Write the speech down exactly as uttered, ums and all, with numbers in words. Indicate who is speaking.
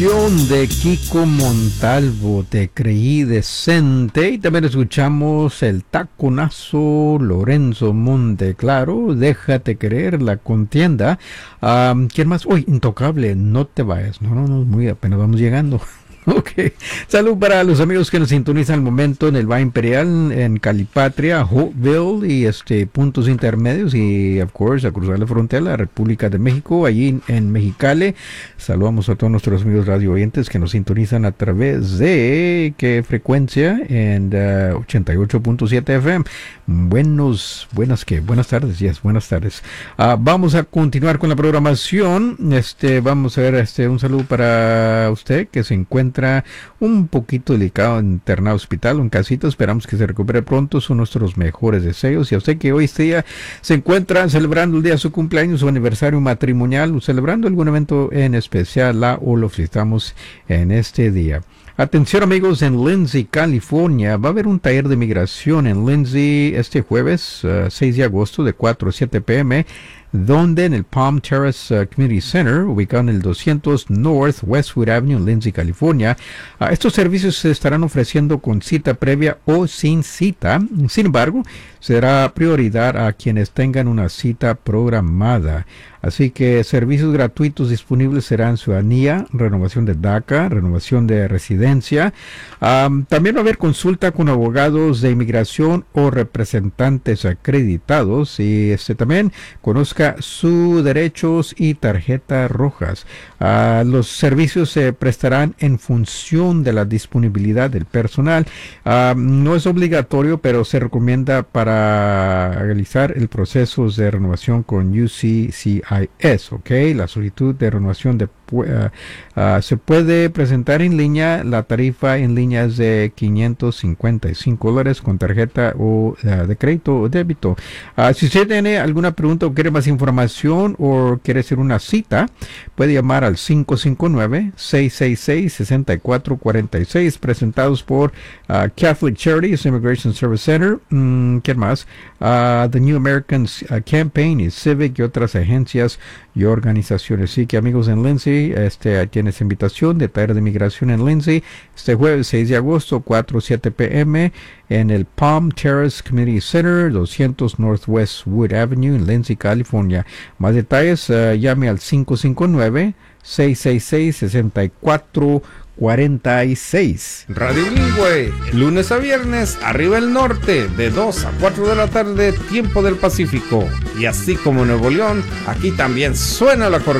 Speaker 1: De Kiko Montalvo, Te creí decente, y también escuchamos el taconazo Lorenzo Monteclaro, Déjate querer, La contienda. Um, ¿Quién más? Uy, Intocable, No te vayas. No, no, no, muy apenas vamos llegando. Ok, salud para los amigos que nos sintonizan al momento en el Valle Imperial, en Calipatria, Hopeville y este puntos intermedios, y of course a cruzar la frontera, la República de México, allí en, en Mexicali. Saludamos a todos nuestros amigos radio oyentes que nos sintonizan a través de ¿qué frecuencia? En uh, ochenta y ocho punto siete F M. Buenos, buenas que, buenas tardes, yes, buenas tardes. Uh, vamos a continuar con la programación. Este, vamos a ver, este, un saludo para usted que se encuentra un poquito delicado, internado hospital o en casita. Esperamos que se recupere pronto, son nuestros mejores deseos. Y a usted que hoy este día se encuentra celebrando el día de su cumpleaños, su aniversario matrimonial, o celebrando algún evento en especial, la o lo felicitamos en este día. Atención amigos, en Lindsay, California, va a haber un taller de migración en Lindsay este jueves uh, seis de agosto de cuatro a siete p m, donde en el Palm Terrace uh, Community Center, ubicado en el doscientos North Westwood Avenue en Lindsay, California. Uh, estos servicios se estarán ofreciendo con cita previa o sin cita. Sin embargo, será prioridad a quienes tengan una cita programada. Así que servicios gratuitos disponibles serán ciudadanía, renovación de DACA, renovación de residencia. Um, también va a haber consulta con abogados de inmigración o representantes acreditados. Y este también conozca sus derechos y tarjetas rojas. Uh, los servicios se prestarán en función de la disponibilidad del personal. Uh, no es obligatorio, pero se recomienda para realizar el proceso de renovación con U C C I S, ok. La solicitud de renovación de, uh, uh, se puede presentar en línea. La tarifa en línea es de quinientos cincuenta y cinco dólares con tarjeta o uh, de crédito o débito. Uh, si usted tiene alguna pregunta o quiere más información o quiere hacer una cita, puede llamar al cinco cinco nueve, seis seis seis, seis cuatro cuatro seis, presentados por uh, Catholic Charities Immigration Service Center. Mm, ¿Quién más? Uh, The New American uh, Campaign y Civic y otras agencias y organizaciones. Así que amigos en Lindsay, este, tienes invitación de taller de migración en Lindsay este jueves seis de agosto, cuatro a siete p m en el Palm Terrace Community Center, doscientos Northwest Wood Avenue en Lindsay, California. Más detalles, uh, llame al cinco cinco nueve, seis seis seis, seis cuatro cuarenta y seis.
Speaker 2: Radio Bilingüe, lunes a viernes, arriba el norte, de dos a cuatro de la tarde, tiempo del Pacífico. Y así como Nuevo León, aquí también suena la corneta.